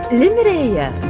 المراية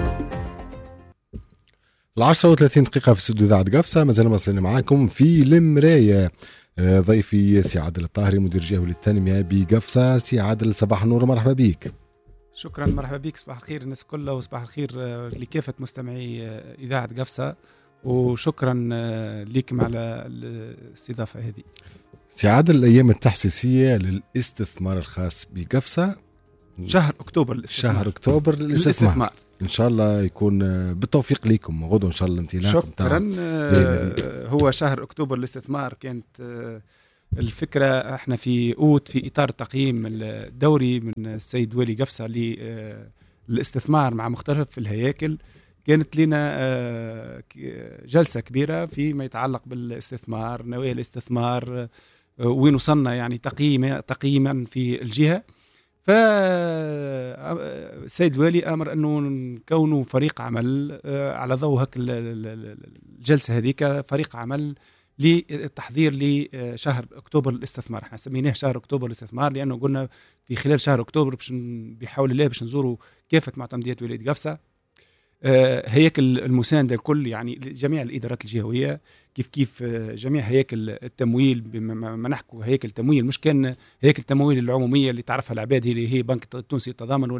10:30 في استوديو إذاعة قفصة. ما زلنا مواصلين معاكم في المراية. ضيفي سي عادل الطاهري مدير جهوي للتنمية بقفصة. سي عادل صباح النور ومرحبا بك. شكرا، مرحبا بك. صباح الخير الناس كلها وصباح الخير لكافة مستمعي إذاعة قفصة، وشكرا لكم على الاستضافة هذه. سي عادل، الأيام التحسيسية للاستثمار الخاص بقفصة شهر أكتوبر الاستثمار. إن شاء الله يكون بالتوفيق لكم غدو إن شاء الله انطلاق. شكرا. هو شهر أكتوبر الاستثمار كانت الفكرة احنا في أوت في إطار التقييم الدوري من السيد والي قفصة للاستثمار مع مختلف الهياكل. كانت لنا جلسة كبيرة فيما يتعلق بالاستثمار، نوايا الاستثمار، وين وصلنا يعني تقييما في الجهة. فالسيد الوالي أمر أنه نكونوا فريق عمل على ضوء هك الجلسة هذيك، فريق عمل للتحضير لشهر أكتوبر الاستثمار. احنا سميناه شهر أكتوبر الاستثمار لأنه قلنا في خلال شهر أكتوبر بحول الله باش نزوروا كافة معتمديات ولاية قفصة، هياكل المساندة الكل، يعني جميع الإدارات الجهوية، كيف جميع هياكل التمويل. بما نحكوا هياكل تمويل مش كان هياكل التمويل العمومية اللي تعرفها العباد، هي بنك التونسي التضامن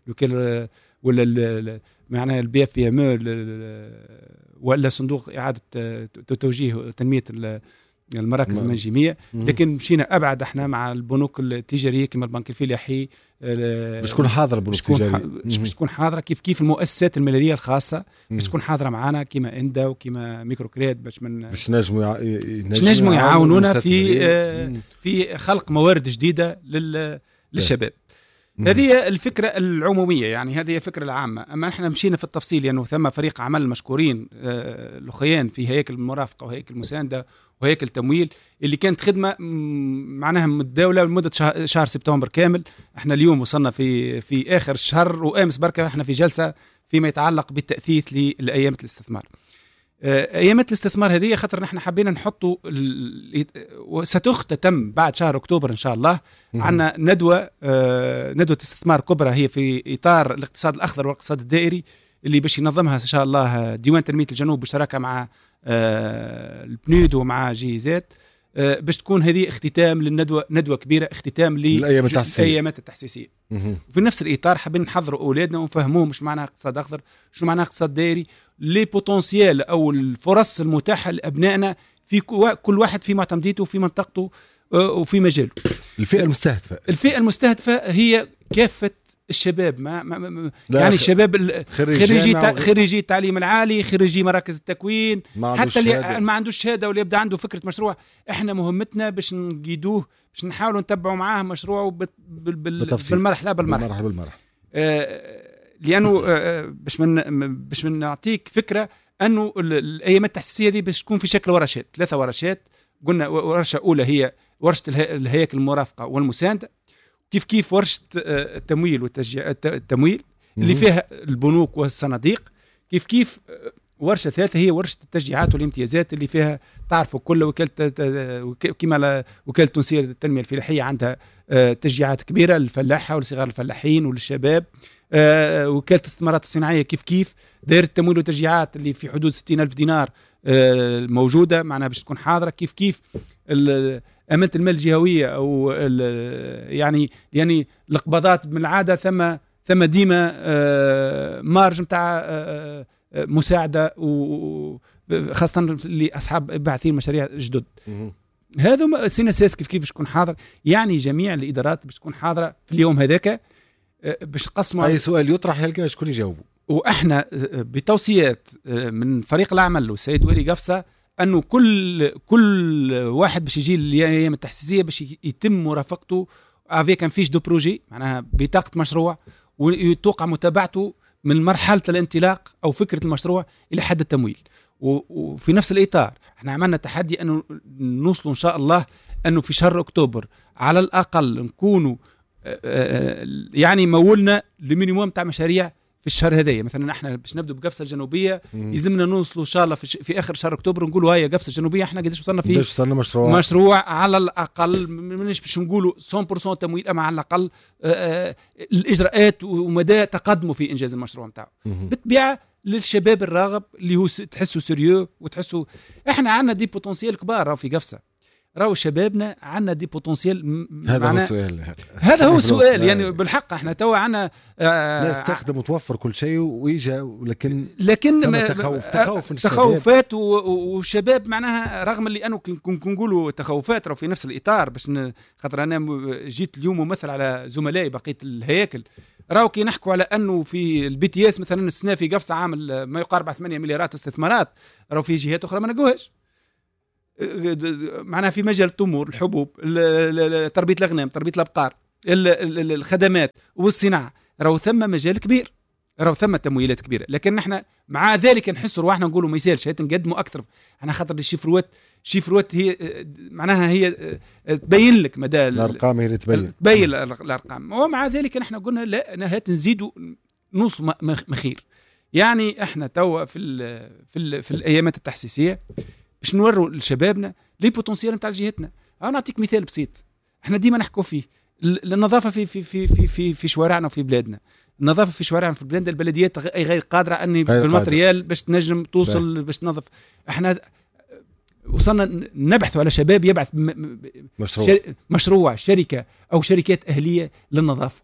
ولا معناها البي اف بي ام ولا صندوق إعادة توجيه تنمية المراكز المنجمية. لكن مشينا أبعد احنا مع البنوك التجارية كما البنك الفلاحي. باش تكون حاضرة البنوك التجارية، باش تكون حاضرة كيف المؤسسات المالية الخاصة باش تكون حاضرة معنا كما إندا وكما ميكرو كريت باش نجموا يعاونونا في خلق موارد جديدة للشباب. هذه الفكرة العمومية، يعني هذه الفكرة العامة. أما احنا مشينا في التفصيل لأنه ثم فريق عمل مشكورين الأخيان في هياكل المرافقة وهياكل المساندة وهياكل تمويل اللي كانت خدمة معناها متداولة لمدة شهر سبتمبر كامل. احنا اليوم وصلنا في آخر الشهر، وأمس بركة احنا في جلسة فيما يتعلق بالتأثيث لأيامة الاستثمار. أيامة الاستثمار هذه خاطر نحن حبينا نحطوا وستختتم بعد شهر أكتوبر إن شاء الله. عنا ندوة استثمار كبرى هي في إطار الاقتصاد الأخضر والاقتصاد الدائري اللي باش ينظمها إن شاء الله ديوان تنمية الجنوب بالشراكة مع البنود ومع جيزات، باش تكون هذه اختتام للندوة، ندوة كبيرة اختتام للأيامات التحسيسية. وفي نفس الإطار حابين نحضروا أولادنا ونفهموهم مش معناها اقتصاد أخضر، شو معناها اقتصاد دائري، لي بوتنسيال أو الفرص المتاحة لأبنائنا في كل واحد في معتمديته وفي منطقته وفي مجاله. الفئة المستهدفة هي كافة الشباب، يعني الشباب خريجي التعليم العالي، خريجي مراكز التكوين، حتى اللي ما عندوش شهادة واللي يبدأ عنده فكرة مشروع. احنا مهمتنا باش نقيدوه، باش نحاولوا نتبعوا معاه مشروعه بالمرحلة. لأنه باش من نعطيك فكرة أنه الأيامات التحسيسية دي باش تكون في شكل ورشات، 3 ورشات. قلنا ورشة أولى هي ورشة الهياكل المرافقة والمساندة، كيف ورشة التمويل والتمويل اللي فيها البنوك والصناديق، كيف ورشة ثالثة هي ورشة التشجيعات والامتيازات اللي فيها تعرفوا كل وكالة التونسية للتنمية الفلاحية عندها تشجيعات كبيرة للفلاحة ولصغار الفلاحين وللشباب. وكالة الاستثمارات الصناعية كيف دائرة التمويل والتشجيعات اللي في حدود 60,000 دينار موجودة معناها باش تكون حاضرة. كيف أمانة المال الجهوية أو يعني القبضات من العادة ثم ديما مارج متاع مساعدة وخاصة لأصحاب باعثين مشاريع جدد. هذا سيناسيس كيف باش تكون حاضر، يعني جميع الإدارات باش تكون حاضرة في اليوم هذاك باش نقسموا. أي سؤال يطرح يلقى شكون يجاوبه. وإحنا بتوصيات من فريق العمل والسيد والي قفصة أنه كل واحد باش يجي الأيام التحسيسية باش يتم مرافقته افيك ان فيش دو بروجي، معناها بطاقة مشروع، ويتوقع متابعته من مرحلة الانطلاق أو فكرة المشروع إلى حد التمويل. وفي نفس الإطار احنا عملنا تحدي أنه نوصلوا إن شاء الله أنه في شهر أكتوبر على الأقل نكونوا يعني مولنا لمينيموم تاع مشاريع الشهر هذايا. مثلا احنا باش نبدو بقفصه الجنوبيه يلزمنا نوصلوا ان شاء الله في اخر شهر اكتوبر نقولوا هاي قفصه الجنوبيه احنا قداش وصلنا فيه، مشروع على الاقل مانيش باش نقولوا 100% تمويل، اما على الاقل الاجراءات ومدى تقدمه في انجاز المشروع نتاعو. بالطبيعه للشباب الراغب اللي هو تحسوا سيريو وتحسوا احنا عندنا دي بوتنسيال كبار في قفصه، راهو شبابنا عندنا دي بوتنسيال. هذا هو السؤال، هذا هو السؤال يعني بالحق احنا توا عندنا نستخدم وتوفر كل شيء ويجا، لكن تخوفات والشباب معناها رغم اللي انه نقولوا تخوفات راهو في نفس الاطار باش خاطر انا جيت اليوم ممثل على زملائي بقيه الهياكل، راهو كي نحكوا على انه في البي تي اس مثلا السنه في قفصه عامل ما يقارب 8 مليارات استثمارات، راهو في جهات اخرى ما نلقوهاش معناها في مجال التمور، الحبوب، تربيه الاغنام، تربيه الابقار، الخدمات والصناعه، راهو ثم مجال كبير، راهو ثم تمويلات كبيره. لكن نحن مع ذلك نحس رواحنا نقولوا ما يسالش هات نقدموا اكثر، احنا خاطر الشيفروات هي معناها هي تبين لك مدى الارقام، هي اللي تبين الارقام. ومع ذلك نحن قلنا لا هات نزيدوا نوصل مخير. يعني احنا توا في الايامات التحسيسيه باش نوروا لشبابنا لي بوتنسيال نتاع جهتنا. انا نعطيك مثال بسيط احنا ديما نحكوا فيه، النظافه في شوارعنا وفي بلادنا. النظافه في شوارعنا في بلادنا البلديات غير قادره اني بالماتريال باش تنجم توصل باش تنظف. احنا وصلنا نبحث على شباب يبعث مشروع شركه او شركات اهليه للنظافه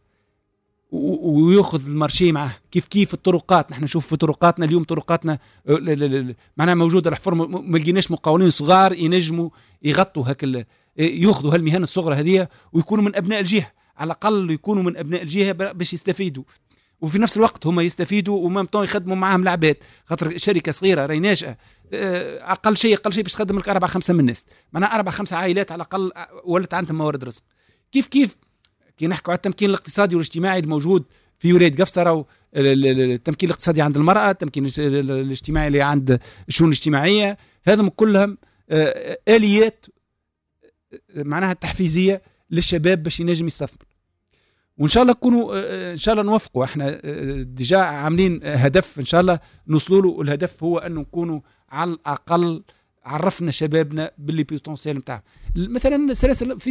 وياخذ المارشي معه. كيف الطرقات، نحن نشوف في طرقاتنا اليوم طرقاتنا معناها موجوده الحفر، ما لقيناش مقاولين صغار ينجموا يغطوا هك ياخذوا هالمهن الصغرى هذه ويكونوا من ابناء الجهه، على الاقل يكونوا من ابناء الجهه باش يستفيدوا، وفي نفس الوقت هم يستفيدوا ومامتون يخدموا معاهم العباد، خاطر شركه صغيره راهي ناشئه اقل شيء باش تخدم لك 4-5 من الناس، معناها 4-5 عائلات على الاقل ولات عندهم موارد رزق. كيف كي نحكوا على التمكين الاقتصادي والاجتماعي الموجود في ولاية قفصة، راهو التمكين الاقتصادي عند المرأة، التمكين الاجتماعي اللي عند الشؤون الاجتماعية، هذا كلهم آليات معناها تحفيزية للشباب باش ينجم يستثمر. وإن شاء الله نكونوا إن شاء الله نوفقوا. احنا ديجا عاملين هدف إن شاء الله نوصلوا له، الهدف هو أن نكونوا على الأقل عرفنا شبابنا باللي بوتنسيال نتاعهم. مثلا في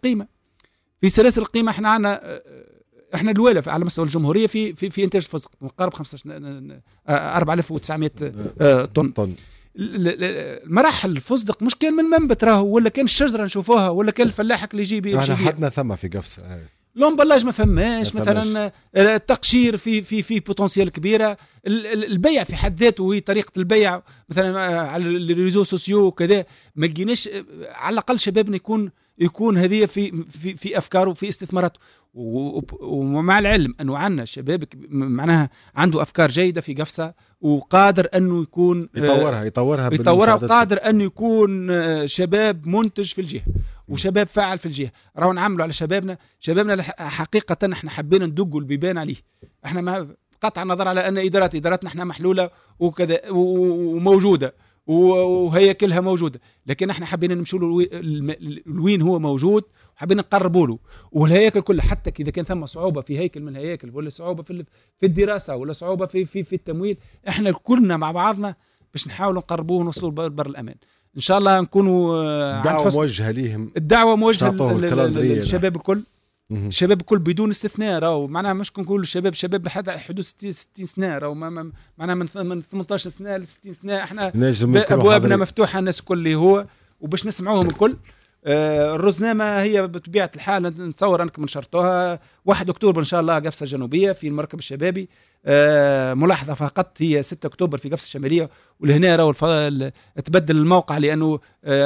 سلاسل القيمة احنا عندنا احنا الأولى على مستوى الجمهورية في إنتاج الفستق مقارب 4900 طن. المراحل الفستق مش كان من منبت راهو، ولا كان الشجرة نشوفوها، ولا كان الفلاحك اللي يجيب احنا حدنا ثم في قفصة لومبلاج ما فماش مثلا، التقشير في بوتنسيال كبيره، البيع في حد ذاته هي طريقه البيع مثلا على الريزو سوسيو وكذا، ما لقيناش على الاقل شبابنا يكون هذه في افكاره في استثماراته. ومع العلم انه عندنا شباب معناها عنده افكار جيده في قفصه وقادر انه يكون يطورها وقادر انه يكون شباب منتج في الجهه وشباب فاعل في الجهه. راهو نعملوا على شبابنا حقيقه احنا حبينا ندقوا البيبان عليه. احنا ما قطع النظر على ان اداراتنا احنا محلوله وكذا وموجوده وهيكلها موجوده، لكن احنا حبينا نمشوا له الوين هو موجود وحبينا نقربوا له. والهياكل كلها حتى اذا كان ثم صعوبه في هيكل من الهياكل ولا صعوبه في الدراسه ولا صعوبه في التمويل، احنا كلنا مع بعضنا باش نحاولوا نقربوه ونوصلوا لبر الامان. ان شاء الله نكونوا دعوه موجهه ليهم، الدعوه موجهه للشباب الكل، الشباب الكل بدون استثناء. راهو معناها مش نقول الشباب لحد حدود 60 سنه، راهو معناها من 18 سنه ل 60 سنه احنا ابوابنا مفتوحه الناس الكل اللي هو وباش نسمعوهم الكل. الرزنامه هي بطبيعه الحال نتصور انكم نشرتوها 1 اكتوبر ان شاء الله قفصه جنوبيه في المركب الشبابي. ملاحظه فقط هي 6 اكتوبر في قفصه الشماليه، ولهنا راهو تبدل الموقع لانه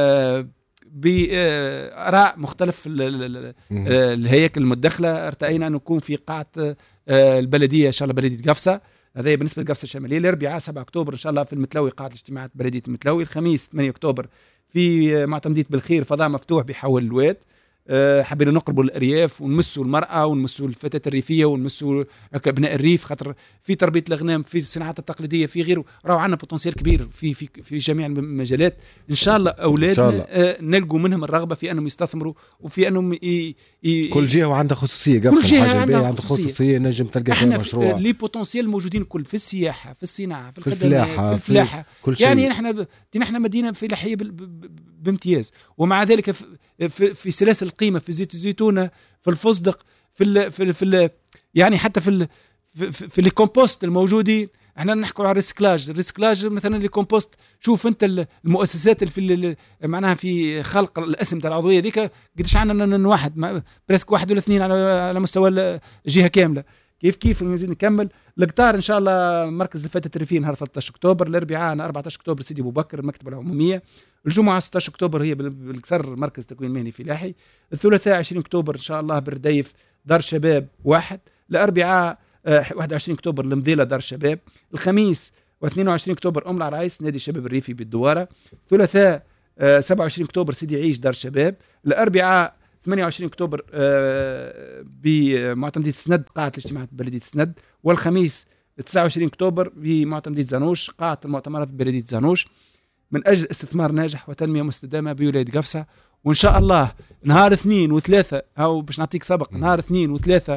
بآراء مختلف الهياكل المدخله ارتأينا أن نكون في قاعة البلدية إن شاء الله بلدية قفصة. هذا بالنسبة لقفصة الشمالية. الأربعاء 7 أكتوبر إن شاء الله في المتلوي قاعة الاجتماعات بلدية المتلوي. الخميس 8 أكتوبر في معتمدية بالخير فضاء مفتوح بحول الواد. حبينا نقربوا الارياف ونمسوا المراه ونمسوا الفتاه الريفيه ونمسوا ابناء الريف، خاطر في تربيه الاغنام، في الصناعات التقليديه، في غيره، راهو عندنا بوتنسيال كبير في جميع المجالات. ان شاء الله اولادنا نلقوا منهم الرغبه في انهم يستثمروا وفي انهم كل جهه وعندها خصوصيه، كل جهه عندها خصوصيه نجم تلقى فيها مشروع. لي بوتنسيال موجودين كل في السياحه، في الصناعه، في الخدمات، في الفلاحه، كل شيء. يعني نحن مدينه فلاحيه بامتياز، ومع ذلك في سلاسل القيمه، في زيت الزيتونه، في الفستق، في يعني حتى في الكومبوست الموجودين. احنا نحكوا على الريسكلاج مثلا الكومبوست. شوف انت المؤسسات اللي في معناها في خلق الاسمده العضويه ذيك قديش عندنا واحد بريسك واحد ولا اثنين على مستوى الجهه كامله. كيف نزيد نكمل القطار ان شاء الله. مركز الفتاه الريفيه نهار 13 اكتوبر، الاربعاء 14 اكتوبر سيدي ابو بكر المكتبه العموميه، الجمعه 16 اكتوبر هي بالكسر مركز تكوين مهني فلاحي، الثلاثاء 20 اكتوبر ان شاء الله بالرديف دار شباب واحد، الاربعاء 21 اكتوبر المذيله دار الشباب، الخميس و22 اكتوبر ام العرايس نادي الشباب الريفي بالدواره، الثلاثاء 27 اكتوبر سيدي عيش دار الشباب، الاربعاء 28 اكتوبر بمعتمديه سند قاعه الاجتماعات بلديه سند، والخميس 29 اكتوبر بمعتمديه زانوش قاعه المؤتمرات بلديه زانوش، من اجل استثمار ناجح وتنميه مستدامه بولايه قفصه. وان شاء الله نهار 2 و3 او باش نعطيك سبق، نهار 2 و3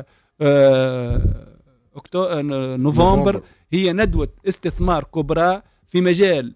نوفمبر هي ندوه استثمار كبرى في مجال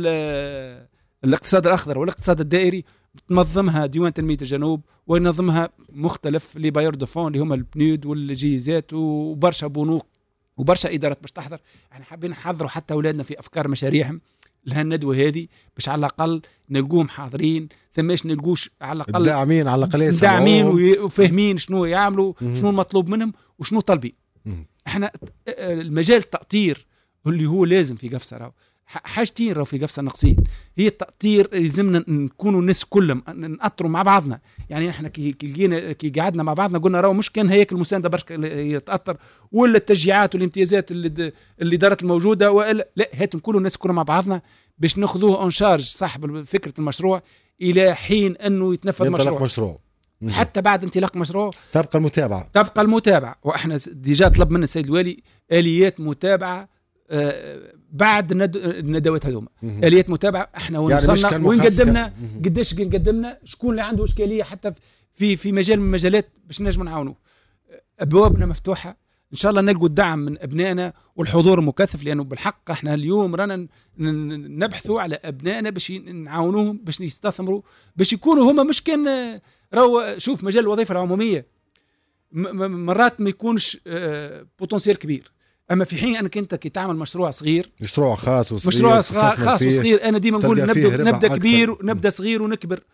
الاقتصاد الاخضر والاقتصاد الدائري، تنظمها ديوان تنميه الجنوب وينظمها مختلف لي باير دو فون اللي هم البنود والجيزات وبرشا بنوك وبرشا ادارات باش تحضر. يعني حابين نحضروا حتى اولادنا في افكار مشاريعهم لها الندوه هذه باش على الاقل نلقوهم حاضرين، ثماش نلقوش على الاقل داعمين، على الاقل داعمين وفاهمين شنو يعملوا، شنو المطلوب منهم وشنو طالبين. احنا المجال التأطير اللي هو لازم في قفصة راهو حاجتين راهو في قفصة ناقصين، هي التأطير لازمنا نكونوا الناس كلهم نأطروا مع بعضنا. يعني احنا كي قعدنا مع بعضنا قلنا راهو مش كان هيك المساندة برشا يتأطر ولا التشجيعات والامتيازات اللي دارت الموجودة ولا لا، هات نكونوا الناس كلهم مع بعضنا باش ناخذوه اون شارج صاحب فكرة المشروع الى حين انه يتنفذ مشروع. حتى بعد انطلاق مشروع تبقى المتابعة. واحنا ديجا طلب من السيد الوالي آليات متابعة بعد الندوات هذوما، آليات متابعة احنا وين وصلنا يعني وين قدمنا قديش قدمنا، شكون اللي عنده إشكالية حتى في مجال من المجالات باش نجم نعاونوه. أبوابنا مفتوحة إن شاء الله، نلقوا الدعم من أبنائنا والحضور المكثف، لأنه بالحق احنا اليوم رانا نبحثوا على أبنائنا باش نعاونوهم باش يستثمروا باش يكونوا هما مش كان راهو. شوف مجال الوظيفة العمومية مرات ما يكونش بوتنسيال كبير، اما في حين انك انت كي تعمل مشروع صغير، مشروع خاص وصغير انا ديما نقول نبدا كبير ونبدا صغير ونكبر،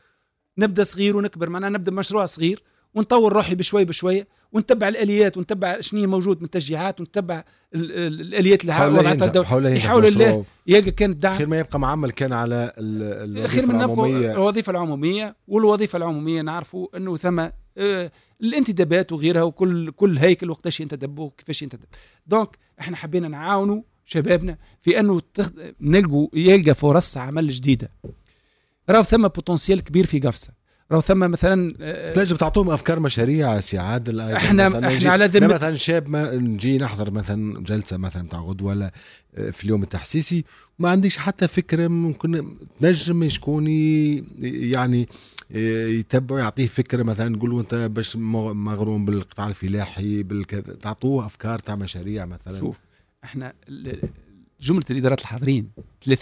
معناها نبدا بمشروع صغير ونطور روحي بشوي بشوي ونتبع الاليات ونتبع شنو موجود من تشجيعات ونتبع الاليات اللي وضعتها الدوله. يحاول الله يلقى كان الدعم خير ما يبقى معمل كان على الوظيفه العموميه. والوظيفه العموميه نعرفوا انه ثم الانتدابات وغيرها وكل هيكل وقتاش ينتدبوا وكيفاش ينتدب. دونك احنا حبينا نعاونوا شبابنا في انه يلقى فرص عمل جديده. راهو ثم بوتنسيال كبير في قفصه، راهو ثم مثلا تنجم تعطوهم افكار مشاريع سي عادل. احنا على ذمه مثلا شاب ما نجي نحضر مثلا جلسه مثلا تاع غد ولا في اليوم التحسيسي ما عنديش حتى فكره، ممكن تنجم شكون يعني يتبعوا يعطيه فكره، مثلا نقول له انت باش مغروم بالقطاع الفلاحي بالكذا، تعطوه افكار تاع مشاريع مثلا. شوف احنا جمله الادارات الحاضرين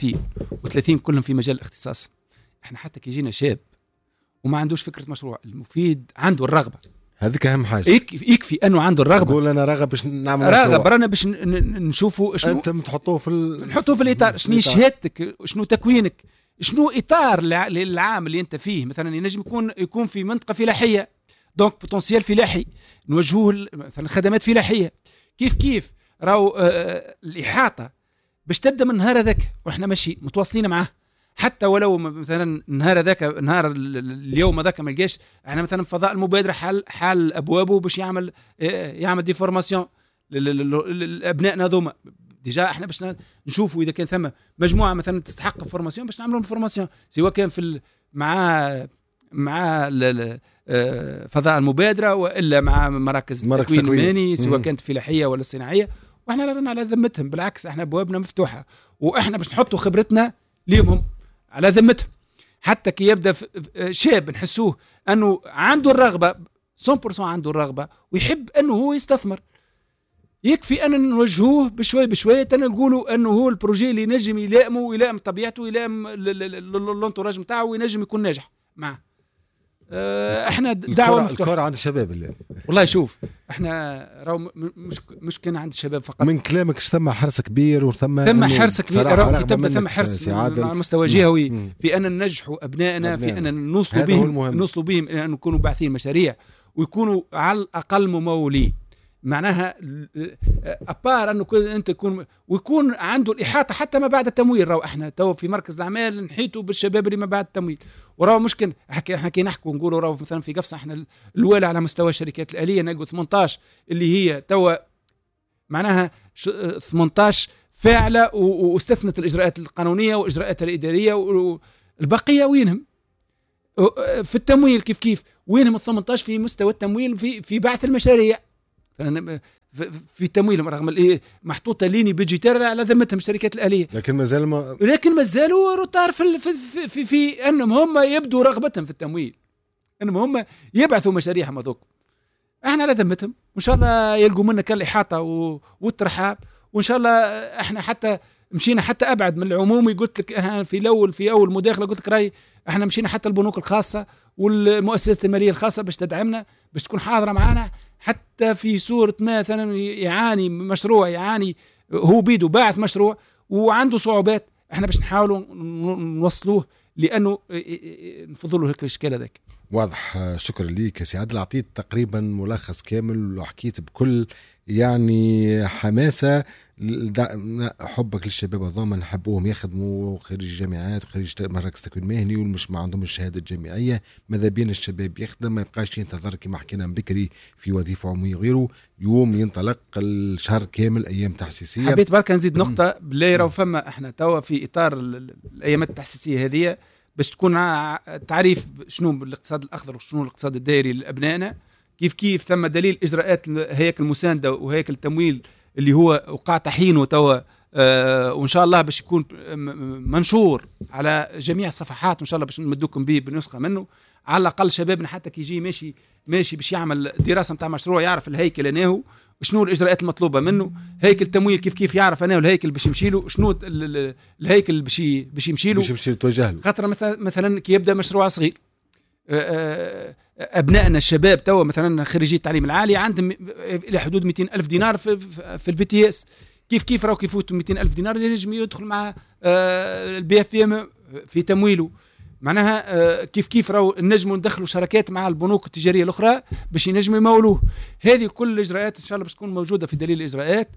30 كلهم في مجال الاختصاص. احنا حتى كي جينا شاب وما عندوش فكرة مشروع، المفيد عنده الرغبة، هذيك أهم حاجة. يكفي أنه عنده الرغبة. قول أنا راغب باش نعمل راغب رانا باش نشوفوا شنو أنت تحطوه نحطوه في الإطار، شنو شهادتك، شنو تكوينك، شنو إطار للعام اللي أنت فيه. مثلا ينجم يكون في منطقة فلاحية، دونك بوتنسيال فلاحي نوجهوه مثلا خدمات فلاحية. كيف راهو الإحاطة باش تبدأ من نهار هذاك وإحنا ماشي متواصلين معه، حتى ولو مثلا نهار اليوم ذاك ما لقاش. احنا مثلا فضاء المبادره حال ابوابه باش يعمل دي فورماسيون لابنائنا هذوما. ديجا احنا باش نشوفوا اذا كان ثم مجموعه مثلا تستحق فورماسيون باش نعملوا فورماسيون، سواء كان في مع فضاء المبادرة وإلا مع مراكز التكوين المهني سواء كانت فلاحية ولا صناعية، وإحنا رانا على ذمتهم. بالعكس إحنا أبوابنا مفتوحة، وإحنا باش نحطوا خبرتنا ليهم على ذمتهم. حتى كي يبدأ شاب نحسوه أنه عنده الرغبة 100% عنده الرغبة ويحب أنه هو يستثمر، يكفي أن نوجهوه بشوي بشوي نقولوا أنه هو البروجي اللي ينجم يلائمه ويلائم طبيعته ويلائم الانتوراج نتاعه وينجم يكون ناجح معه. احنا دعوه الكره عند الشباب اللي والله شوف احنا راهو مش كان عند الشباب فقط. من كلامك ثم حرص كبير ثم حرص كبير راهو تبدا ثم حرص على مستوى جهوي في ان ننجحوا ابنائنا في ان نوصلوا بهم ان نكونوا باعثين مشاريع ويكونوا على الاقل ممولين. معناها أبار أنه أنت ويكون عنده الإحاطة حتى ما بعد التمويل. راهو إحنا تو في مركز الأعمال نحيطوا بالشباب اللي ما بعد التمويل، وراهو مشكل إحنا كي نحكوا نقولوا راهو مثلا في قفصة إحنا الأولى على مستوى الشركات الآلية نلقوا 18 اللي هي تو معناها 18 فاعلة واستثنت الإجراءات القانونية وإجراءات الإدارية، والبقية وينهم في التمويل كيف وينهم 18 في مستوى التمويل في بعث المشاريع في تمويل رغم محطوطه ليني بيجيتير على ذمتهم الشركات الآلية، لكن ما زالوا روتار في انهم هم يبدوا رغبتهم في التمويل، انهم هم يبعثوا مشاريعهم هذوك. احنا على ذمتهم وان شاء الله يلقوا منا كالإحاطة والترحاب، وان شاء الله احنا حتى مشينا حتى ابعد من العمومي. قلت لك انا في اول مداخله قلت لك راي احنا مشينا حتى البنوك الخاصه والمؤسسات الماليه الخاصه باش تدعمنا باش تكون حاضره معنا، حتى في صوره مثلا يعاني مشروع يعاني هو بيده باعث مشروع وعنده صعوبات، احنا باش نحاولوا نوصلوه لانه نفضلوا هيك الاشكال هذاك. واضح. شكرا ليك يا سي عادل، اعطيت تقريبا ملخص كامل وحكيت بكل يعني حماسة حبك للشباب هذوما نحبوهم يخدموا خريج الجامعات وخريج مراكز تكوين مهني والمش ما عندهم الشهادة الجامعية، ماذا بين الشباب يخدم ما يبقاش ينتظر كما حكينا بكري في وظيفة عمومية وغيره. يوم ينطلق الشهر كامل أيام تحسيسية. حبيت بركة نزيد نقطة بالله راهو فما احنا توا في إطار الأيامات التحسيسية هذه باش تكون تعريف شنو الاقتصاد الأخضر وشنو الاقتصاد الدائري لأبنائنا. كيف ثم دليل إجراءات هيكل المساندة وهيكل التمويل اللي هو وقع تحيينه توا وإن شاء الله باش يكون منشور على جميع الصفحات، وإن شاء الله باش نمدوكم به بنسخة منه على الأقل شبابنا حتى كي يجي ماشي باش يعمل دراسة متاع مشروع يعرف الهيكل أنه شنو الإجراءات المطلوبة منه، هيكل التمويل كيف يعرف أنه الهيكل باش يمشي له، شنو الهيكل باش يمشي له توجه له. خاطر مثلا كي يبدأ مشروع صغير أبنائنا الشباب توا مثلا خريجي التعليم العالي عندهم إلى حدود 200,000 دينار في البي تي اس. كيف راهو كيفوتوا 200,000 دينار ينجم يدخل مع البي اف ام في تمويله. معناها كيف راهو نجموا ندخلوا شراكات مع البنوك التجارية الأخرى باش ينجموا يمولوه. هذه كل الإجراءات إن شاء الله باش تكون موجودة في دليل الإجراءات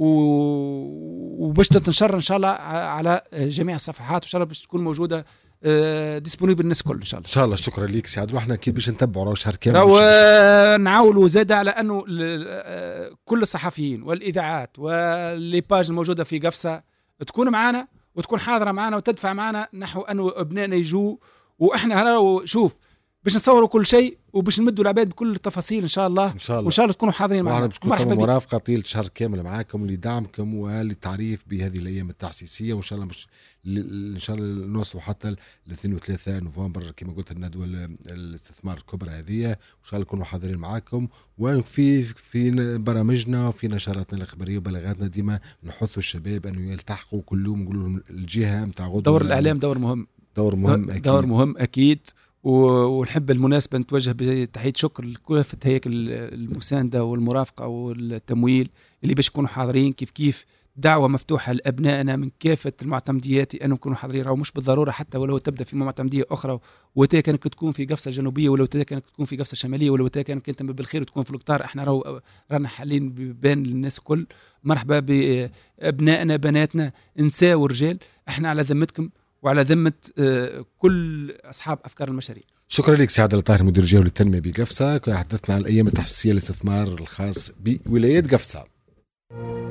وباش تنشر إن شاء الله على جميع الصفحات، وإن شاء الله باش تكون موجودة ديسبونيبل الناس كل ان شاء الله. ان شاء الله. شكرا ليك سي عادل، واحنا اكيد باش نتبعوا راهو شهر كامل نعاولوا زاد على انه كل الصحفيين والاذاعات والليباج الموجوده في قفصه تكون معنا وتكون حاضره معنا وتدفع معنا نحو انه ابنائنا يجوا، واحنا راهو شوف باش نتصوروا كل شيء وباش نمدوا العباد بكل التفاصيل ان شاء الله. وان شاء الله تكونوا حاضرين معنا. باش تكون مرافقه طيله شهر كامل معاكم لدعمكم وللتعريف بهذه الايام التحسيسيه، وان شاء الله ان شاء الله نوصلوا حتى ل 32 نوفمبر كما قلت الندوه الاستثمار الكبرى هذه، وان شاء الله نكونوا حاضرين معاكم. وفي برامجنا وفي نشراتنا الاخباريه وبلاغاتنا ديما نحثوا الشباب انه يلتحقوا كلهم، نقول لهم الجهه نتاع غدوه. دور الاعلام دور مهم اكيد، دور مهم اكيد. ونحب المناسبة نتوجه بتحية شكر لكافة هيكل المساندة والمرافقة والتمويل اللي باش يكونوا حاضرين. كيف دعوة مفتوحة لأبنائنا من كافة المعتمديات أنهم يكونوا حاضرين، أو مش بالضرورة حتى ولو تبدأ في معتمدية أخرى، وتا كانت تكون في قفصة جنوبية، ولو تا كانت تكون في قفصة شمالية، ولو تا كانت أنت بالخير وتكون في القطار. احنا رانا حالين بين الناس كل. مرحبا بأبنائنا بناتنا نساء ورجال، احنا على ذمتكم وعلى ذمة كل أصحاب أفكار المشاريع. شكرا لك سي عادل الطاهر مدير الجهة للتنمية بقفصة. حدثنا عن الأيام التحسيسية للاستثمار الخاص بولاية قفصة.